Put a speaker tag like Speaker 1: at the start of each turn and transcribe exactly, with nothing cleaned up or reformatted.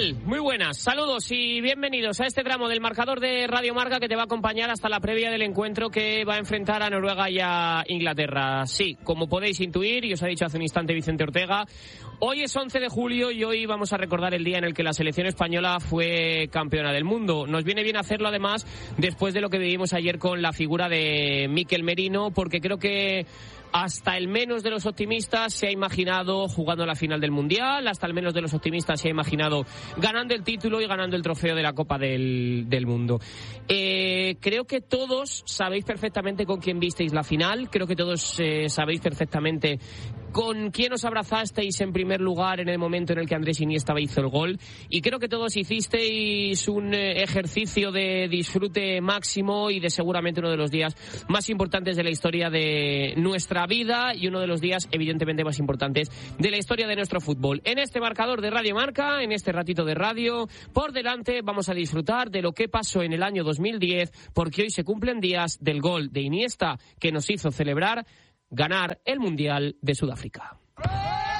Speaker 1: tal? Muy buenas, saludos y bienvenidos a este tramo del marcador de Radio Marca que te va a acompañar hasta la previa del encuentro que va a enfrentar a Noruega y a Inglaterra. Sí, como podéis intuir, y os ha dicho hace un instante Vicente Ortega, hoy es once de julio y hoy vamos a recordar el día en el que la selección española fue campeona del mundo. Nos viene bien hacerlo además después de lo que vivimos ayer con la figura de Mikel Merino, porque creo que hasta el menos de los optimistas se ha imaginado jugando la final del Mundial, hasta el menos de los optimistas se ha imaginado ganando el título y ganando el trofeo de la Copa del, del Mundo. Eh, creo que todos sabéis perfectamente con quién visteis la final, creo que todos eh, sabéis perfectamente con quién os abrazasteis en primer lugar en el momento en el que Andrés Iniesta hizo el gol, y creo que todos hicisteis un eh, ejercicio de disfrute máximo y de seguramente uno de los días más importantes de la historia de nuestra vida y uno de los días evidentemente más importantes de la historia de nuestro fútbol. En este marcador de Radio Marca, en este ratito de radio, por delante vamos a disfrutar de lo que pasó en el año dos mil diez, porque hoy se cumplen días del gol de Iniesta que nos hizo celebrar ganar el Mundial de Sudáfrica.